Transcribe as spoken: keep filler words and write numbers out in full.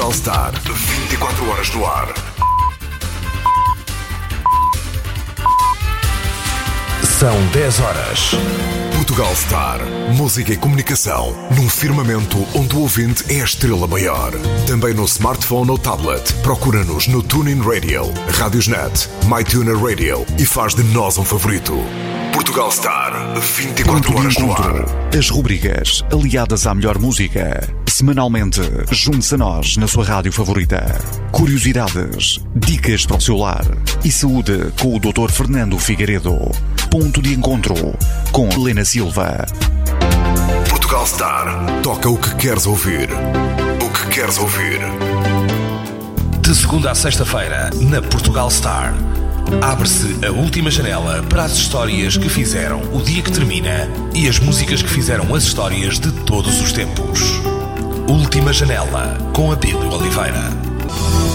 Portugal Star, vinte e quatro horas no ar. São dez horas. Portugal Star, música e comunicação, num firmamento onde o ouvinte é a estrela maior. Também no smartphone ou tablet. Procura-nos no TuneIn Radio, Radiosnet, MyTuner Radio e faz de nós um favorito. Portugal Star, vinte e quatro horas no ar. As rubricas aliadas à melhor música. Semanalmente, junte-se a nós na sua rádio favorita. Curiosidades, dicas para o seu lar e saúde com o doutor Fernando Figueiredo. Ponto de encontro com Helena Silva. Portugal Star, toca o que queres ouvir. O que queres ouvir. De segunda a sexta-feira, na Portugal Star, abre-se a última janela para as histórias que fizeram o dia que termina e as músicas que fizeram as histórias de todos os tempos. Última janela, com Abílio Oliveira.